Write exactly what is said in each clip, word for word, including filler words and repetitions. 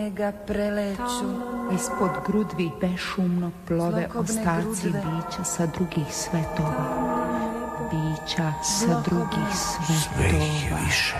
ga preleću. Ispod grudvi bešumno plove ostaci bića sa drugih svetova. Bića sa drugih svetova.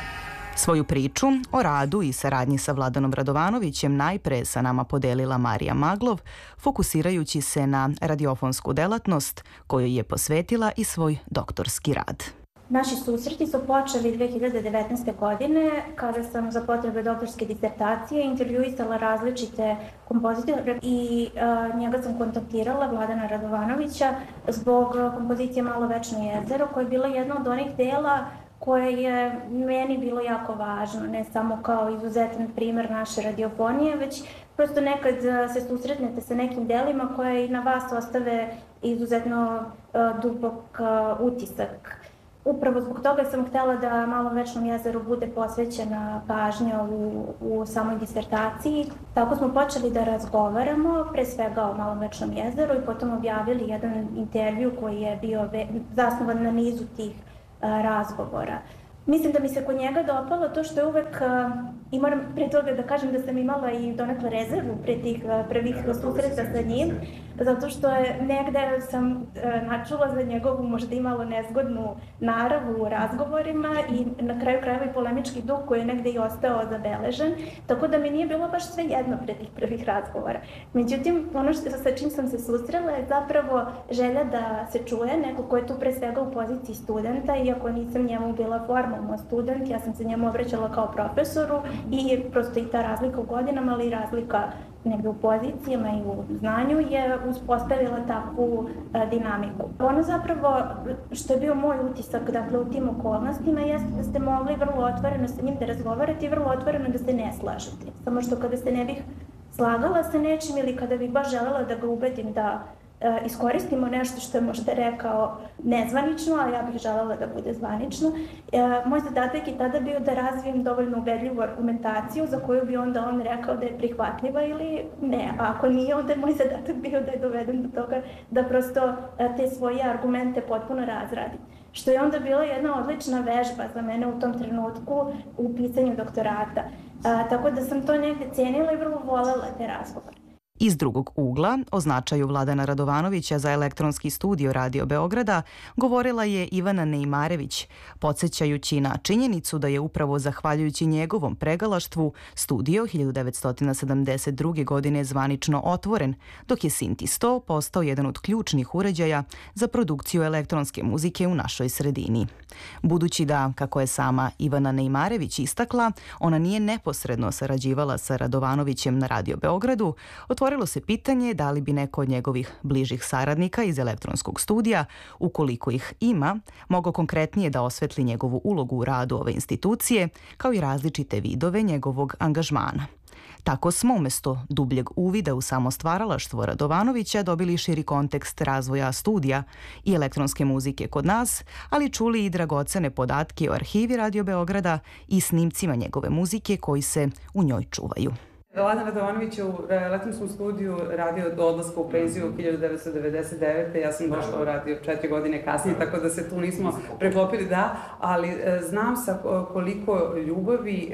Svoju priču o radu i saradnji sa Vladanom Radovanovićem najpre sa nama podelila Marija Maglov, fokusirajući se na radiofonsku delatnost kojoj je posvetila i svoj doktorski rad. Naši susreti su počeli dve hiljade devetnaeste. godine kada sam za potrebe doktorske disertacije intervjuisala različite kompozitore i uh, njega sam kontaktirala, Vladana Radovanovića, zbog kompozicije Malo večno jezero, koja je bila jedna od onih dela koje je meni bilo jako važno, ne samo kao izuzetan primer naše radiofonije, već prosto nekad se susretnete sa nekim delima koje i na vas ostave izuzetno uh, dubok uh, utisak. Upravo zbog toga sam htela da Malom večnom jezeru bude posvećena pažnja u, u samoj disertaciji. Tako smo počeli da razgovaramo, pre svega o Malom večnom jezeru, i potom objavili jedan intervju koji je bio ve, zasnovan na nizu tih a, razgovora. Mislim da mi se kod njega dopalo to što je uvek, a, i moram pre toga da kažem da sam imala i donekle rezervu pre tih a, prvih susreta sa njim, zato što je negde sam e, načula za njegovu možda i malo nezgodnu naravu u razgovorima i na kraju krajeva i polemički duh koji je negde i ostao zabeležen, tako da mi nije bilo baš sve jedno pre tih prvih razgovora. Međutim, ono što, sa čim sam se susrela je zapravo želja da se čuje neko ko je tu pre svega u poziciji studenta, iako nisam njemu bila formalno student, ja sam se njemu obraćala kao profesoru i prosto i ta razlika u godinama, ali i razlika negde u pozicijama i u znanju je uspostavila takvu a, dinamiku. Ono zapravo što je bio moj utisak, dakle, u tim okolnostima jeste da ste mogli vrlo otvoreno sa njim da razgovarate i vrlo otvoreno da se ne slažete. Samo što kada se ne bih slagala sa nečim ili kada bih baš želela da ga ubedim da e, iskoristimo nešto što je možda rekao nezvanično, a ja bih želela da bude zvanično, e, moj zadatak je tada bio da razvijem dovoljno ubedljivu argumentaciju za koju bi onda on rekao da je prihvatljiva ili ne. A ako nije, onda je moj zadatak bio da je dovedem do toga da prosto e, te svoje argumente potpuno razradim. Što je onda bila jedna odlična vežba za mene u tom trenutku u pisanju doktorata. A, tako da sam to negde cenila i vrlo volela te razgovore. Iz drugog ugla, o značaju Vladana Radovanovića za elektronski studio Radio Beograda, govorila je Ivana Neimarević, podsjećajući na činjenicu da je upravo zahvaljujući njegovom pregalaštvu studio hiljadu devetsto sedamdeset druge. godine zvanično otvoren, dok je Synthi sto postao jedan od ključnih uređaja za produkciju elektronske muzike u našoj sredini. Budući da, kako je sama Ivana Neimarević istakla, ona nije neposredno sarađivala sa Radovanovićem na Radio Beogradu, otvorilo se pitanje da li bi neko od njegovih bližih saradnika iz elektronskog studija, ukoliko ih ima, mogao konkretnije da osvetli njegovu ulogu u radu ove institucije, kao i različite vidove njegovog angažmana. Tako smo umesto dubljeg uvida u samo stvaralaštvo Radovanovića dobili širi kontekst razvoja studija i elektronske muzike kod nas, ali čuli i dragocene podatke o arhivi Radio Beograda i snimcima njegove muzike koji se u njoj čuvaju. Vladan Radovanović je u elektronskom studiju radio od odlaska u penziju hiljadu devetsto devedeset devete. Ja sam došla u radio četiri godine kasnije, tako da se tu nismo preklopili, da, ali znam sa koliko ljubavi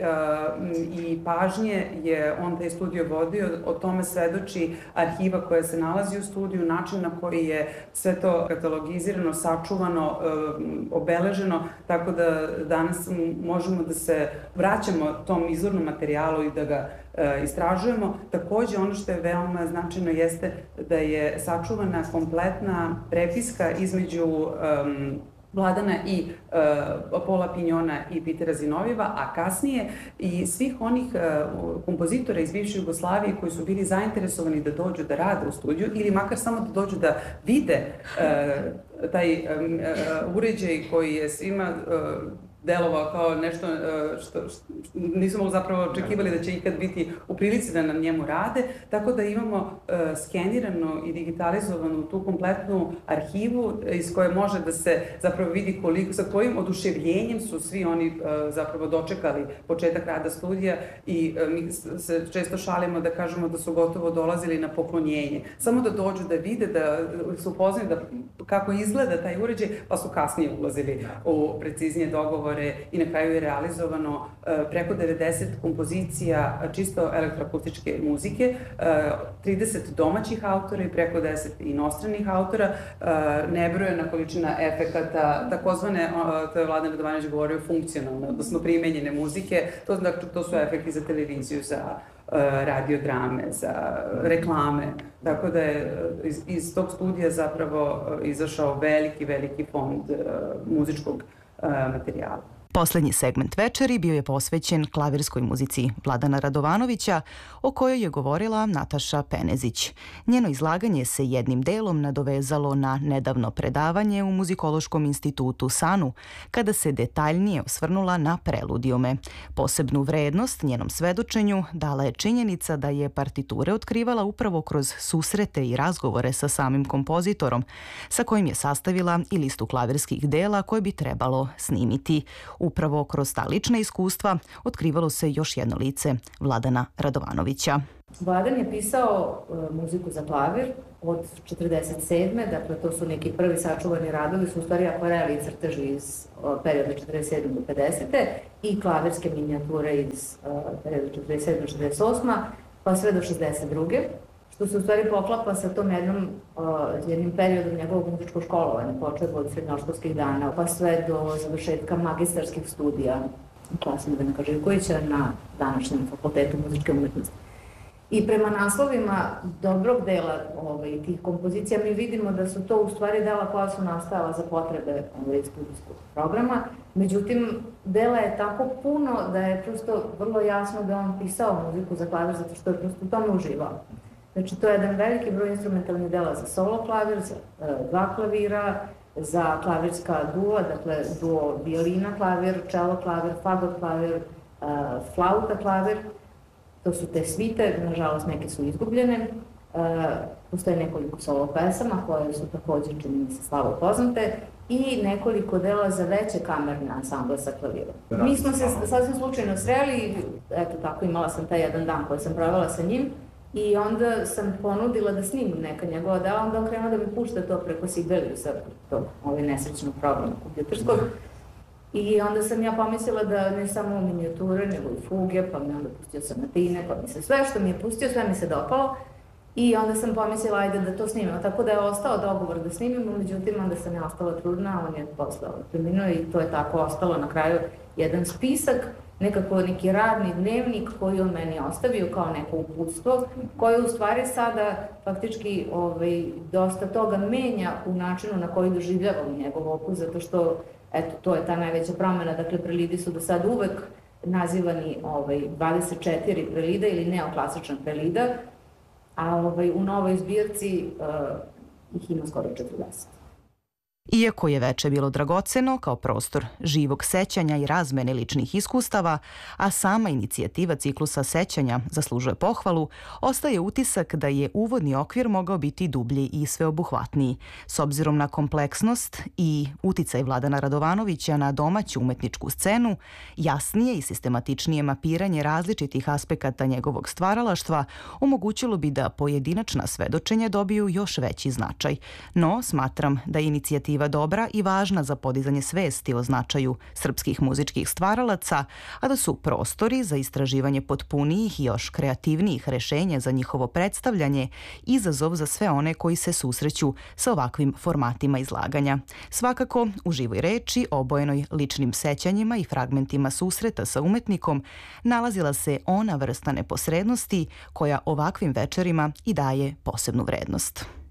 i pažnje je on taj studio vodio. O tome svedoči arhiva koja se nalazi u studiju, način na koji je sve to katalogizirano, sačuvano, obeleženo, tako da danas možemo da se vraćamo tom izvornom materijalu i da ga istražujemo. Takođe, ono što je veoma značajno jeste da je sačuvana kompletna prepiska između um, Vladana i uh, Pola Pinjona i Pitera Zinovjeva, a kasnije i svih onih uh, kompozitora iz bivše Jugoslavije koji su bili zainteresovani da dođu da rade u studiju ili makar samo da dođu da vide uh, taj um, uh, uređaj koji je svima uh, delovao kao nešto što, što nismo zapravo očekivali da će ikad biti u prilici da na njemu rade, tako da imamo uh, skeniranu i digitalizovanu tu kompletnu arhivu iz koje može da se zapravo vidi koliko, sa kojim oduševljenjem su svi oni uh, zapravo dočekali početak rada studija i uh, mi se često šalimo da kažemo da su gotovo dolazili na poklonjenje. Samo da dođu da vide, da se upoznaju, da kako izgleda taj uređaj, pa su kasnije ulazili u preciznije dogovore i na kraju je realizovano preko devedeset kompozicija čisto elektroakustičke muzike, trideset domaćih autora i preko deset inostranih autora, nebrojena količina efekata, takozvane, to je Vladan Radovanović govorio, funkcionalne, odnosno primenjene muzike, to, dakle, to su efekti za televiziju, za radiodrame, za reklame, tako da je iz, iz tog studija zapravo izašao veliki, veliki fond muzičkog materijala. Poslednji segment večeri bio je posvećen klavirskoj muzici Vladana Radovanovića, o kojoj je govorila Nataša Penezić. Njeno izlaganje se jednim delom nadovezalo na nedavno predavanje u Muzikološkom institutu SANU, kada se detaljnije osvrnula na preludijume. Posebnu vrednost njenom svedočenju dala je činjenica da je partiture otkrivala upravo kroz susrete i razgovore sa samim kompozitorom, sa kojim je sastavila i listu klavirskih dela koje bi trebalo snimiti. Upravo kroz ta lična iskustva otkrivalo se još jedno lice Vladana Radovanovića. Vladan je pisao uh, muziku za klavir od četrdeset sedme. Dakle, to su neki prvi sačuvani radovi, su u stvari akvareli i crteži iz uh, perioda četrdeset sedme do pedesete i klavirske minijature iz uh, perioda četrdeset sedme do četrdeset osme. pa sve do šezdeset druge što se u stvari poklapa sa tom jednom, uh, jednim periodom njegovog muzičkog školovanja, počeo od srednjoškolskih dana, pa sve do završetka magistarskih studija u klasi Milana Živkovića na današnjem fakultetu muzičke umetnosti. I prema naslovima dobrog dela ovaj, tih kompozicija mi vidimo da su to u stvari dela koja su nastajala za potrebe ovaj, studijskog programa. Međutim, dela je tako puno da je prosto vrlo jasno da on pisao muziku za klavir zato što je prosto u tome uživao. Znači, to je jedan veliki broj instrumentalnih dela za solo klavir, za e, dva klavira, za klavirska duo, dakle duo violina klavir, čelo klavir, fagot klavir, e, flauta klavir. To su te svite, nažalost neke su izgubljene. E, postoje nekoliko solo pesama koje su također, čini mi se, slabo poznate i nekoliko dela za veće kamerne ansamble sa klavirom. Mi smo se sasvim slučajno sreli, eto tako imala sam taj jedan dan koji sam provela sa njim i onda sam ponudila da snimim neka njegova dela, onda on krenuo da mi pušta to preko Sibeliusa, tog ovaj nesrećnog programa kompjuterskog. I onda sam ja pomislila da ne samo minijature, nego i fuge, pa mi onda pustio sonatine, pa mi se sve što mi je pustio, sve mi se dopalo. I onda sam pomislila, ajde da to snimimo. Tako da je ostao dogovor da snimimo, međutim onda sam je ostala trudna, on je posle preminuo i to je tako ostalo na kraju jedan spisak, nekako neki radni dnevnik koji on meni ostavio kao neko uputstvo, koje u stvari sada faktički ovaj, dosta toga menja u načinu na koji doživljavam njegov opus, zato što eto, to je ta najveća promjena, dakle prelidi su do sad uvek nazivani ovaj, dvadeset četiri prelida ili neoklasična prelida, a ovaj, u novoj zbirci uh, ih ima skoro četrdeset. Iako je veče bilo dragoceno kao prostor živog sećanja i razmene ličnih iskustava, a sama inicijativa ciklusa sećanja zaslužuje pohvalu, ostaje utisak da je uvodni okvir mogao biti dublji i sveobuhvatniji. S obzirom na kompleksnost i uticaj Vladana Radovanovića na domaću umetničku scenu, jasnije i sistematičnije mapiranje različitih aspekata njegovog stvaralaštva omogućilo bi da pojedinačna svedočenja dobiju još veći značaj. No, smatram da je inicijativa dobra i važna za podizanje svesti o značaju srpskih muzičkih stvaralaca, a da su prostori za istraživanje potpunijih i još kreativnijih rešenja za njihovo predstavljanje izazov za sve one koji se susreću sa ovakvim formatima izlaganja. Svakako, u živoj reči, obojenoj ličnim sećanjima i fragmentima susreta sa umetnikom, nalazila se ona vrsta neposrednosti koja ovakvim večerima i daje posebnu vrednost.